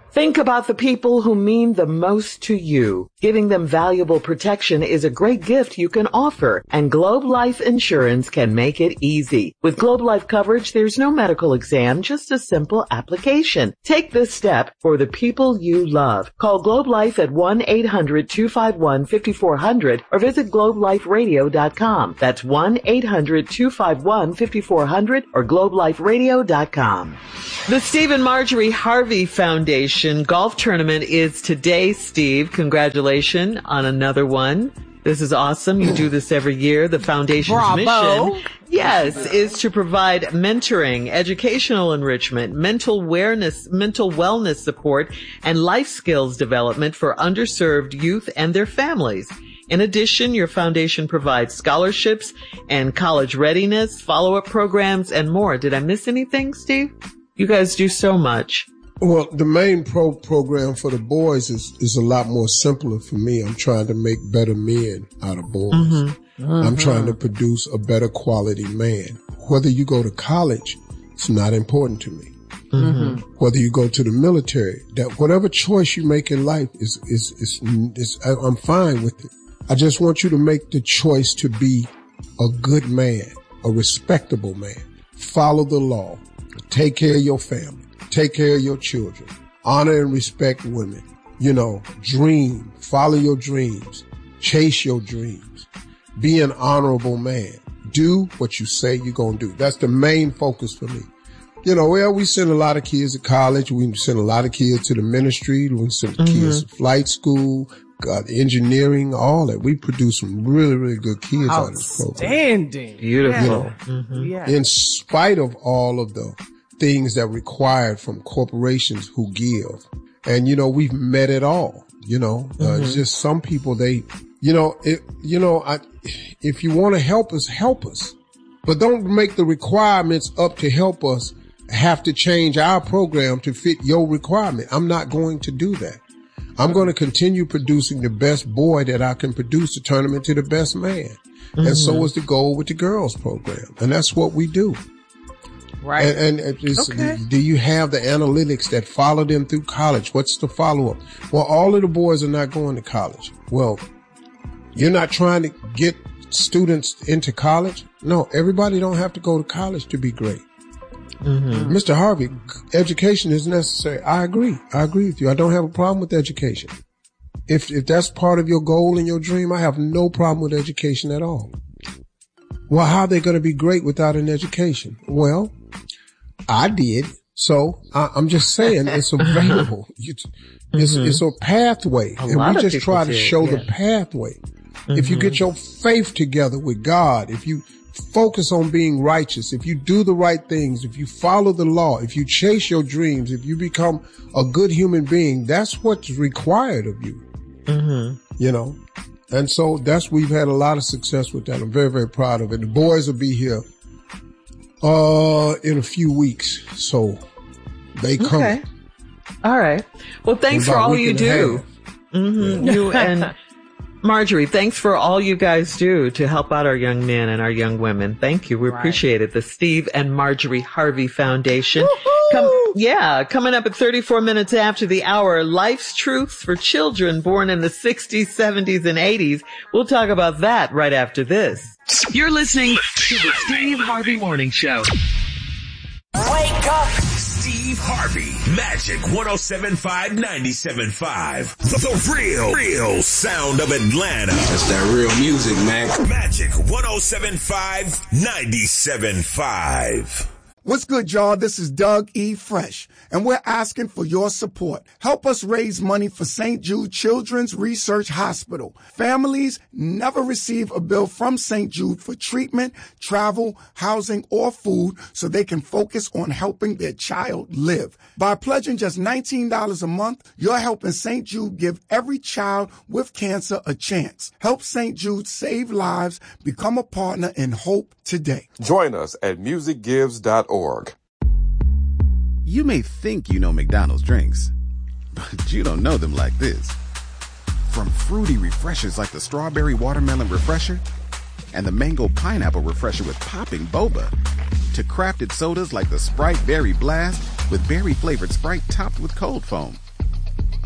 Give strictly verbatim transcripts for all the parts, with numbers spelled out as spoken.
Think about the people who mean the most to you. Giving them valuable protection is a great gift you can offer, and Globe Life Insurance can make it easy. With Globe Life coverage, there's no medical exam, just a simple application. Take this step for the people you love. Call Globe Life at one eight hundred two five one five four zero zero or visit globe life radio dot com. That's one eight hundred two five one five four zero zero or globe life radio dot com. The Steve and Marjorie Harvey Foundation Golf Tournament is today, Steve. Congratulations on another one. This is awesome. You do this every year. The foundation's Bravo. mission, yes, is to provide mentoring, educational enrichment, mental awareness, mental wellness support, and life skills development for underserved youth and their families. In addition, your foundation provides scholarships and college readiness, follow-up programs, and more. Did I miss anything, Steve? You guys do so much. Well, the main pro program for the boys is, is a lot more simpler for me. I'm trying to make better men out of boys. Mm-hmm. Mm-hmm. I'm trying to produce a better quality man. Whether you go to college, it's not important to me. Mm-hmm. Whether you go to the military, that whatever choice you make in life is, is, is, is, I'm fine with it. I just want you to make the choice to be a good man, a respectable man. Follow the law. Take care of your family. Take care of your children. Honor and respect women. You know, dream. Follow your dreams. Chase your dreams. Be an honorable man. Do what you say you're going to do. That's the main focus for me. You know, well, we send a lot of kids to college. We send a lot of kids to the ministry. We send mm-hmm. kids to flight school, uh, engineering, all that. We produce some really, really good kids out of this program. Outstanding. Beautiful. You know, mm-hmm. yeah. In spite of all of the things that are required from corporations who give. And, you know, we've met it all, you know, mm-hmm. uh, it's just some people, they, you know, it, you know, I, if you want to help us, help us, but don't make the requirements up to help us have to change our program to fit your requirement. I'm not going to do that. I'm going to continue producing the best boy that I can produce to turn him into the best man. Mm-hmm. And so is the goal with the girls program. And that's what we do. Right. And, and it's, okay. do you have the analytics that follow them through college? What's the follow-up? Well, all of the boys are not going to college. Well, you're not trying to get students into college? No, everybody don't have to go to college to be great. Mm-hmm. Mister Harvey, education is necessary. I agree. I agree with you. I don't have a problem with education. If, if that's part of your goal and your dream, I have no problem with education at all. Well, how are they going to be great without an education? Well, I did. So I, I'm just saying it's available. It's, it's, mm-hmm. it's a pathway. A and we just try to did, show yeah. the pathway. Mm-hmm. If you get your faith together with God, if you focus on being righteous, if you do the right things, if you follow the law, if you chase your dreams, if you become a good human being, that's what's required of you. Mm-hmm. You know? And so that's, we've had a lot of success with that. I'm very, very proud of it. The boys will be here, uh, in a few weeks. So they come. Okay. All right. Well, thanks for all you do. Mm-hmm. Yeah. You and Marjorie, thanks for all you guys do to help out our young men and our young women. Thank you. We right. appreciate it. The Steve and Marjorie Harvey Foundation. Come, yeah, coming up at thirty-four minutes after the hour, Life's Truths for Children born in the sixties, seventies, and eighties. We'll talk about that right after this. You're listening to the Steve Harvey Morning Show. Wake up! Steve Harvey. Magic one oh seven point five, ninety-seven point five. The, the real, real sound of Atlanta. That's that real music, man. Magic one oh seven point five, ninety-seven point five. What's good, y'all? This is Doug E. Fresh, and we're asking for your support. Help us raise money for Saint Jude Children's Research Hospital. Families never receive a bill from Saint Jude for treatment, travel, housing, or food so they can focus on helping their child live. By pledging just nineteen dollars a month, you're helping Saint Jude give every child with cancer a chance. Help Saint Jude save lives. Become a partner in hope today. Join us at music gives dot org. You may think you know McDonald's drinks, but you don't know them like this. From fruity refreshers like the Strawberry Watermelon Refresher and the Mango Pineapple Refresher with popping boba, to crafted sodas like the Sprite Berry Blast with berry-flavored Sprite topped with cold foam.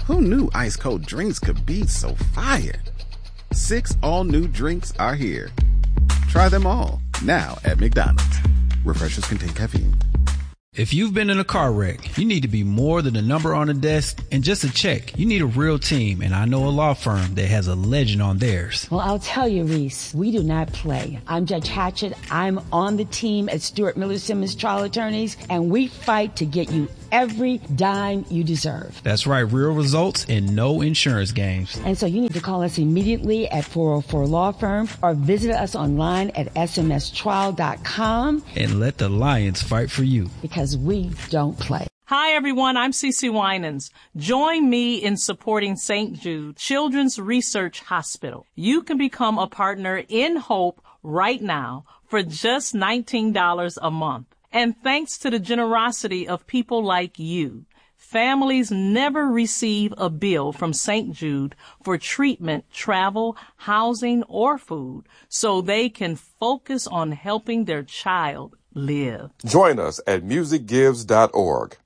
Who knew ice cold drinks could be so fire? Six all new drinks are here. Try them all now at McDonald's. Refreshers contain caffeine. If you've been in a car wreck, you need to be more than a number on a desk and just a check. You need a real team, and I know a law firm that has a legend on theirs. Well, I'll tell you, Reese, we do not play. I'm Judge Hatchett. I'm on the team at Stewart Miller Simmons Trial Attorneys, and we fight to get you every dime you deserve. That's right, real results and no insurance games. And so you need to call us immediately at four oh four Law Firm or visit us online at S M S trial dot com. And let the Lions fight for you. Because we don't play. Hi, everyone. I'm Cece Winans. Join me in supporting Saint Jude Children's Research Hospital. You can become a partner in Hope right now for just nineteen dollars a month. And thanks to the generosity of people like you, families never receive a bill from Saint Jude for treatment, travel, housing, or food, so they can focus on helping their child live. Join us at music gives dot org.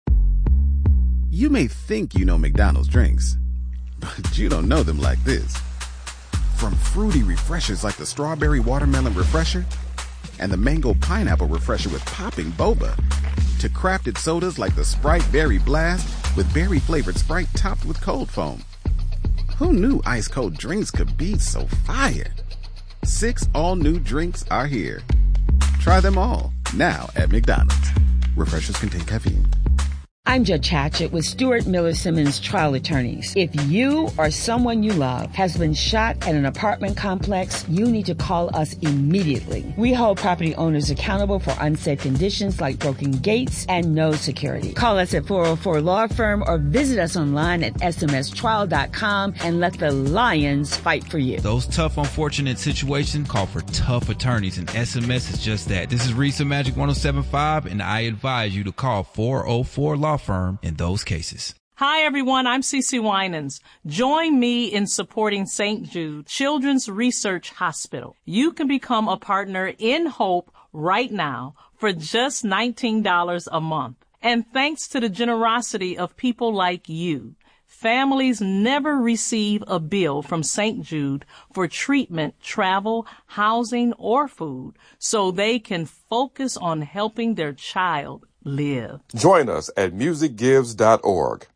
You may think you know McDonald's drinks, but you don't know them like this. From fruity refreshers like the Strawberry Watermelon Refresher and the Mango Pineapple Refresher with popping boba, to crafted sodas like the Sprite Berry Blast with berry-flavored Sprite topped with cold foam. Who knew ice-cold drinks could be so fire? Six all-new drinks are here. Try them all now at McDonald's. Refreshers contain caffeine. I'm Judge Hatchett with Stewart Miller Simmons Trial Attorneys. If you or someone you love has been shot at an apartment complex, you need to call us immediately. We hold property owners accountable for unsafe conditions like broken gates and no security. Call us at four oh four Law Firm or visit us online at S M S trial dot com and let the Lions fight for you. Those tough, unfortunate situations call for tough attorneys, and S M S is just that. This is Reese of Magic one oh seven point five, and I advise you to call four oh four Law Firm in those cases. Hi, everyone. I'm Cece Winans. Join me in supporting Saint Jude Children's Research Hospital. You can become a partner in Hope right now for just nineteen dollars a month. And thanks to the generosity of people like you, families never receive a bill from Saint Jude for treatment, travel, housing, or food, so they can focus on helping their child live. Join us at music gives dot org.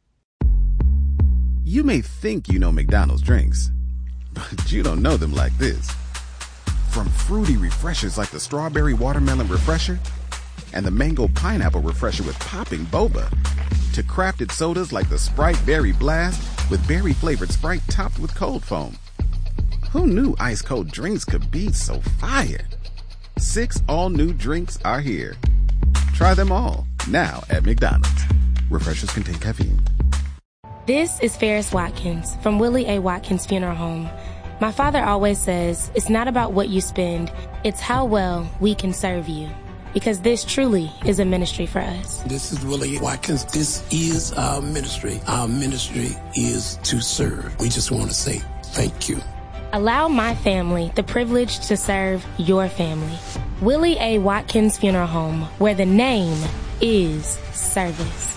You may think you know McDonald's drinks, but you don't know them like this. From fruity refreshers like the Strawberry Watermelon Refresher and the Mango Pineapple Refresher with popping boba, to crafted sodas like the Sprite Berry Blast with berry-flavored Sprite topped with cold foam. Who knew ice-cold drinks could be so fire? Six all-new drinks are here. Try them all now at McDonald's. Refreshers contain caffeine. This is Ferris Watkins from Willie A. Watkins Funeral Home. My father always says it's not about what you spend, it's how well we can serve you. Because this truly is a ministry for us. This is Willie Watkins. This is our ministry. Our ministry is to serve. We just want to say thank you. Allow my family the privilege to serve your family. Willie A. Watkins Funeral Home, where the name is service.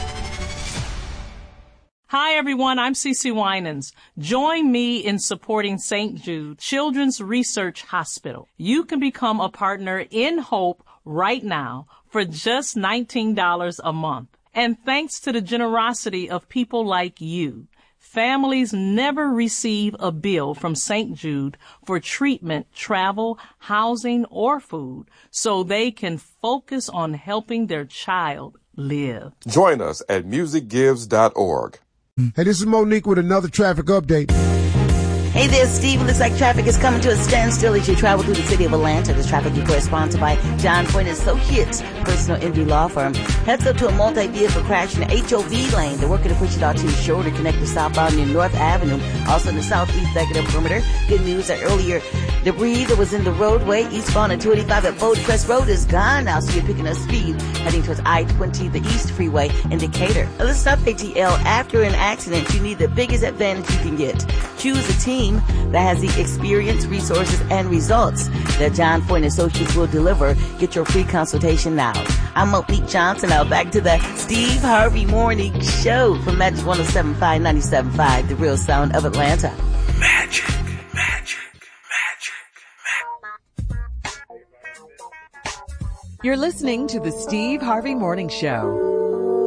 Hi, everyone. I'm Cece Winans. Join me in supporting Saint Jude Children's Research Hospital. You can become a partner in Hope right now for just nineteen dollars a month. And thanks to the generosity of people like you, families never receive a bill from Saint Jude for treatment, travel, housing, or food, so they can focus on helping their child live. Join us at music gives dot org. Hey, this is Monique with another traffic update. Hey there, Steve. Looks like traffic is coming to a standstill as you travel through the city of Atlanta. This traffic report is sponsored by John Point Associates, personal injury law firm. Heads up to a multi-vehicle crash in the H O V lane. They're working to push it out to the shoulder, connect the southbound near North Avenue, also in the southeast executive perimeter. Good news that earlier debris that was in the roadway eastbound at two eighty-five at Bold Crest Road is gone now, so you're picking up speed heading towards I twenty, the East Freeway indicator. Now let's stop A T L. After an accident, you need the biggest advantage you can get. Choose a team that has the experience, resources, and results that John Foyne Associates will deliver. Get your free consultation now. I'm Monique Johnson. Now back to the Steve Harvey Morning Show from Magic one oh seven point five, ninety-seven point five, the real sound of Atlanta. Magic, magic, magic. You're listening to the Steve Harvey Morning Show.